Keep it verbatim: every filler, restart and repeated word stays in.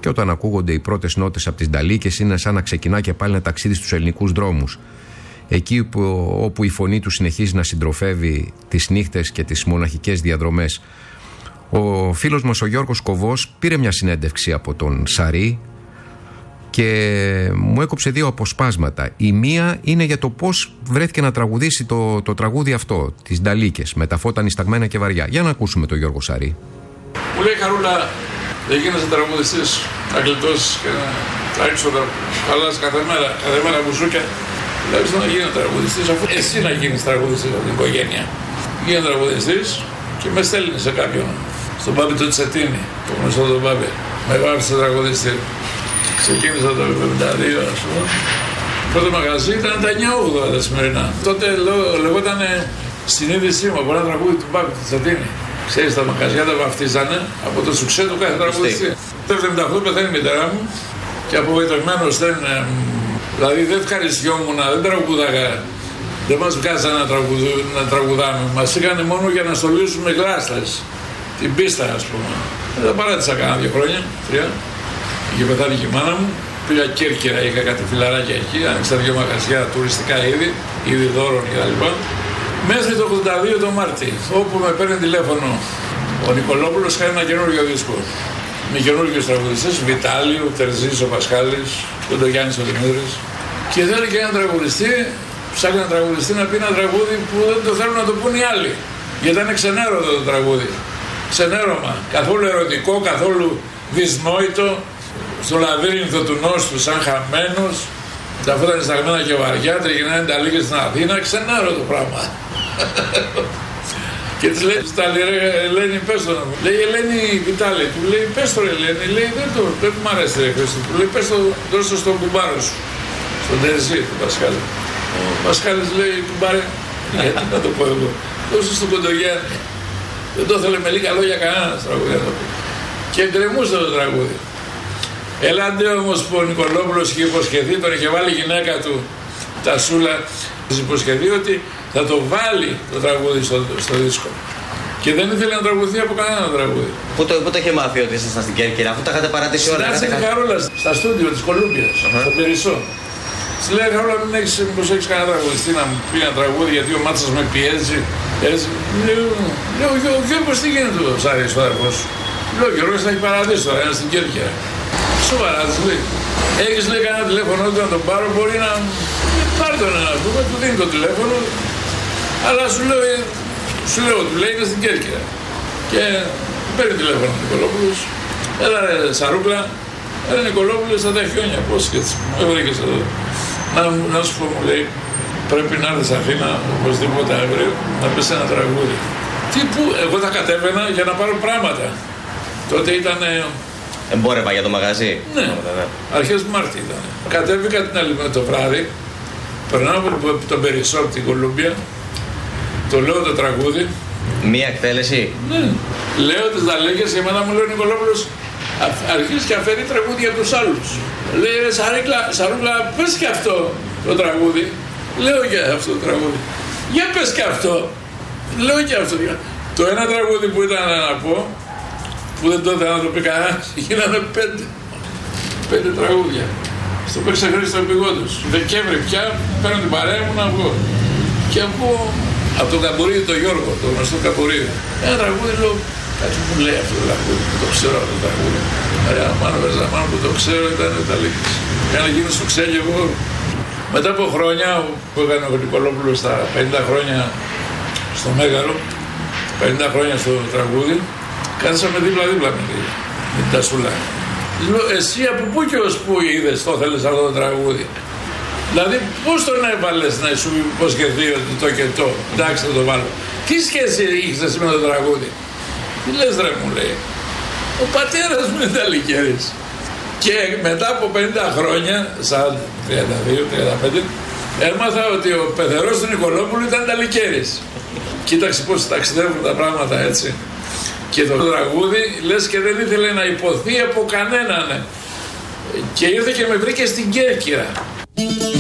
Και όταν ακούγονται οι πρώτες νότες από τις Νταλίκες, είναι σαν να ξεκινά και πάλι ένα ταξίδι στους ελληνικούς δρόμους. Εκεί που, όπου η φωνή του συνεχίζει να συντροφεύει τις νύχτες και τις μοναχικές διαδρομές. Ο φίλος μας ο Γιώργος Κοβός πήρε μια συνέντευξη από τον Σαρή και μου έκοψε δύο αποσπάσματα. Η μία είναι για το πώς βρέθηκε να τραγουδήσει το, το τραγούδι αυτό, τις Νταλίκες, με τα φώτα νησταγμένα και βαριά. Για να ακούσουμε τον Γιώργο Σαρή. Μου λέει, Χαρούλα, δεν γίνεσαι τραγουδιστής, να γλιτώσεις και να έξοδα, χαλάς κάθε μέρα, κάθε μέρα μπουζούκια. Δηλαδή να γίνει τραγουδιστής, αφού εσύ να γίνεις τραγουδιστής από την οικογένεια. Γίνει τραγουδιστής και με στέλνει σε κάποιον. Στον Πάπη του Τσετίνη, το γνωστό τον Πάπη. Με βάφησε τραγουδιστή. Ξεκίνησα το εβδομήντα δύο, ας πούμε. Το πρώτο μαγαζί ήταν τα εννιά ογδόντα τα σημερινά. Τότε λεγόταν συνείδησή μου από ένα τραγούδι του Πάπη του Τσετίνη. Ξέρεις, τα μαγαζιά τα βαφτίζανε από το σουξέ του κάθε τραγουδιστή. Το εβδομήντα οκτώ πεθαίνει η μητέρα μου και απογοητευμένος δεν. Δηλαδή δεν ευχαριστιόμουν, δεν τραγουδάγα. Δεν μας βγάζανε να, τραγουδου, να τραγουδάμε. Μας είχαν μόνο για να στολίζουμε γλάστες. Την πίστα, ας πούμε. Δεν παράτησα κάνα δύο χρόνια, τρία. Είχε πεθάνει και η μάνα μου. Πήγα Κέρκυρα, είχα κάτι φιλαράκια εκεί. Άνοιξα δύο μαγαζιά τουριστικά είδη, είδη δώρων κτλ. Μέχρι το ογδόντα δύο το Μάρτι, όπου με παίρνει τηλέφωνο ο Νικολόπουλος, κάνει ένα καινούργιο δίσκο. Με καινούργιους τραγουδιστές, Βιτάλιου, Τερζής ο Πασχάλης, Κοντογιάννης ο Δημήτρης. Και θέλει και ένα τραγουδιστή, ψάχνει ένα τραγουδιστή να πει ένα τραγούδι που δεν το θέλουν να το πούν οι άλλοι. Γιατί ήταν ξενέρωτο το τραγούδι. Ξενέρωμα. Καθόλου ερωτικό, καθόλου δυσνόητο. Στο λαβύρινθο του νόστου, σαν χαμένος. Τα φώτα νησταγμένα και βαριά, τριγυρνάνε τα λίγες στην Αθήνα. Ξενέρωτο πράγμα. Και της λέει, στα λέει, Ελένη, πες το να μου. Λέει, Ελένη Βιτάλη, του λέει, πες το Ελένη. Λέει, δεν το, δεν μου αρέσει ρε Χρήστο. Του λέει, πες το, δώσε το στον κουμπάρο σου. Στον Τερζή, του Πασχάλη. Ο Πασχάλης λέει, κουμπάρε, γιατί να το πω εγώ. Δώσε στον Κοντογιάννη. Δεν το ήθελε με λίγα λόγια κανένας τραγούδι να το πει. Και γκρεμούσε το τραγούδι. Έλαντε όμως που ο Νικολόπουλος είχε υποσχεθεί, τον είχε βάλει η γυναίκα του, τα Σούλα, της υποσχεθεί ότι θα το βάλει το τραγούδι στο, στο δίσκο. Και δεν ήθελε να τραγουδθεί από κανένα τραγούδι. Πού το, πού το είχε μάθει ότι ήσασταν στην Κέρκυρα, αφού τα είχατε παρατήσει όλα? Στην είχα Χαρούλα, στα στούντιο της Κολούμπιας, uh-huh. στον Περισσό. Της λέει, Χαρούλα, μην έχεις, μήπως έχεις κανένα τραγουδιστή να μου πει ένα τραγούδι, γιατί ο Μάτσας με πιέζει. Έτσι. Λέω, ο Γιώργος τι γίνεται το Σάρις, ο αδερφός σου. Λέω, ο Γιώργος θα έχει παραδείσει τώρα, είναι στην Κέρκυρα. Σοβαρά της λέει. Έχεις λέει κανένα τηλέφωνο του να τον πάρω, μπορεί να. Πάρ' τον να πούμε, του δίνει το τηλέφωνο. Αλλά σου λέω, σου λέω, του λέει είναι στην Κέρκυρα. Και παίρνει τηλέφωνο ο Νικολόπουλος. Έλα ρε Σαρούκλα, έλα Νικολόπουλος στα τα χιόνια, πώς και έτσι. Με βρήκες εδώ. Να, να σου πω, μου λέει, πρέπει να έρθεις Αθήνα, οπωσδήποτε αύριο, να πεις ένα τραγούδι. Τι που, εγώ θα κατέβαινα για να πάρω πράγματα. Τότε ήταν. Εμπόρευα για το μαγαζί. Ναι, ναι. Αρχές Μάρτη ήταν. Κατέβηκα την άλλη μέρα το βράδυ, περνάω από τον Περισσό, την Κολούμπια, το λέω το τραγούδι. Μία εκτέλεση. Ναι. Λέω τις Νταλίκες και μετά μου λέει ο Νικολόπουλος, αρχίζει και αφαιρεί τραγούδι για τους άλλους. Λέει, ρε Σαρούκλα, Σαρούκλα, πες και αυτό το τραγούδι. Λέω και αυτό το τραγούδι. Για πες και αυτό. Λέω και αυτό. Το ένα τραγούδι που ήταν να πω, που δεν τότε να το πει κανένας, γίνανε πέντε. Πέντε τραγούδια. Στο παίξε Χρήστο Επιγόντος. Δεκέμβρη πια, παίρνω την παρέα μου να βγω. Και ακούω από τον Καμπουρίδη τον Γιώργο, τον γνωστό Καμπουρίδη. Ένα τραγούδι, λέω, κάτι μου λέει αυτό το τραγούδι, που το ξέρω αυτό το τραγούδι. Άρα, μάνα Βεζαμάνο που το ξέρω ήταν τα Νταλίκες. Για να γίνω στο ξέλιο εγώ. Μετά από χρόνια που έκανε ο Νικολόπουλος στα πενήντα χρόνια στο Μέγαρο, πενήντα χρόνια στο τραγούδι, κάθισαμε δίπλα-δίπλα με την Τασούλα. Λέω, εσύ από πού και ως πού είδες το θέλεις αυτό το τραγούδι. Δηλαδή πώς τον έβαλες να σου υποσχεθεί ότι το και το, εντάξει θα το βάλω. Τι σχέση είχες εσύ με το τραγούδι. Τι λες ρε μου λέει. Ο πατέρας μου είναι Νταλικέρης. Και μετά από πενήντα χρόνια, σαν τριάντα δύο τριάντα πέντε, έμαθα ότι ο πεθερός του Νικολόπουλου ήταν Νταλικέρης. Κοίταξε πώς ταξιδεύουν τα πράγματα έτσι. Και το τραγούδι λες και δεν ήθελε να υποθεί από κανέναν. Και ήρθε και με βρήκε στην Κέρκυρα.